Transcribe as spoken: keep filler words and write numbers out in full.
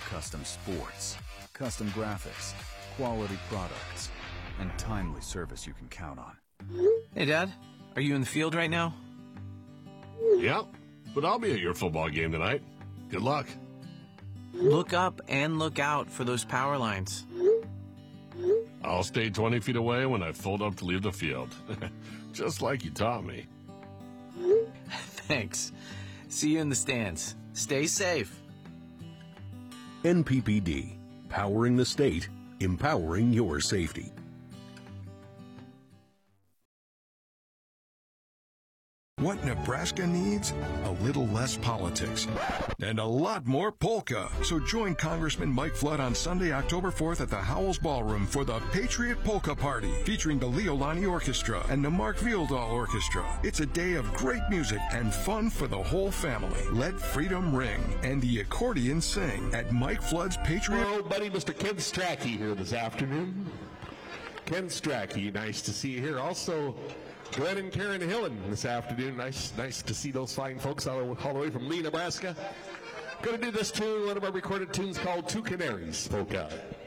custom sports, custom graphics, quality products, and timely service you can count on. Hey, Dad. Are you in the field right now? Yep, but I'll be at your football game tonight. Good luck. Look up and look out for those power lines. I'll stay twenty feet away when I fold up to leave the field. Just like you taught me. Thanks. See you in the stands. Stay safe. N P P D, powering the state, empowering your safety. What Nebraska needs? A little less politics and a lot more polka. So join Congressman Mike Flood on Sunday, October fourth at the Howells Ballroom for the Patriot Polka Party, featuring the Leo Lani Orchestra and the Mark Vieldahl Orchestra. It's a day of great music and fun for the whole family. Let freedom ring and the accordion sing at Mike Flood's Patriot. Hello, buddy, Mister Ken Strachey here this afternoon. Ken Strachey, nice to see you here. Also, Glenn and Karen Hillen this afternoon. Nice nice to see those fine folks all, all the way from Lee, Nebraska. Going to do this tune, one of our recorded tunes called Two Canaries Polka.